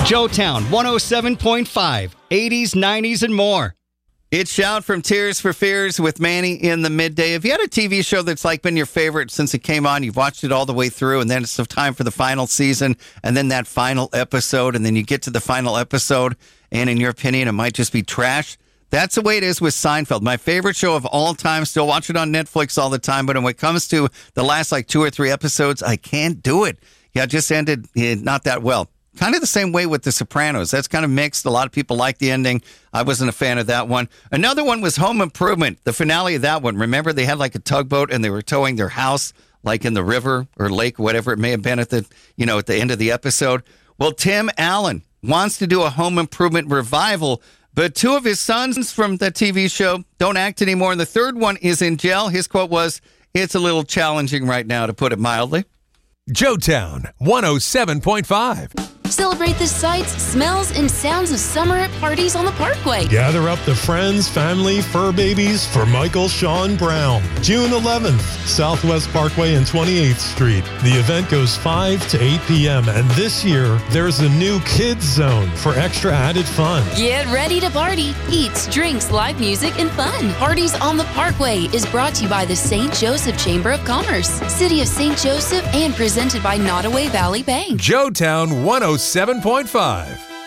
Joetown 107.5, 80s, 90s, and more. It's Shout from Tears for Fears with Manny in the midday. If you had a TV show that's like been your favorite since it came on, you've watched it all the way through, and then it's time for the final season, and then that final episode, and then you get to the final episode, and in your opinion, it might just be trash. That's the way it is with Seinfeld. My favorite show of all time. Still watch it on Netflix all the time, but when it comes to the last 2 or 3 episodes, I can't do it. Yeah, it just ended not that well. Kind of the same way with The Sopranos. That's kind of mixed. A lot of people like the ending. I wasn't a fan of that one. Another one was Home Improvement, the finale of that one. Remember, they had a tugboat and they were towing their house in the river or lake, whatever it may have been at the end of the episode. Well, Tim Allen wants to do a Home Improvement revival, but 2 of his sons from the TV show don't act anymore, and the third one is in jail. His quote was, "It's a little challenging right now, to put it mildly." Joetown 107.5. Celebrate the sights, smells, and sounds of summer at parties on the Parkway. Gather up the friends, family, fur babies for Michael Sean Brown. June 11th, Southwest Parkway and 28th Street. The event goes 5 to 8 p.m. And this year, there's a new kids zone for extra added fun. Get ready to party. Eats, drinks, live music, and fun. Parties on the Parkway is brought to you by the St. Joseph Chamber of Commerce, City of St. Joseph, and presented by Nottoway Valley Bank. Joetown 107.5.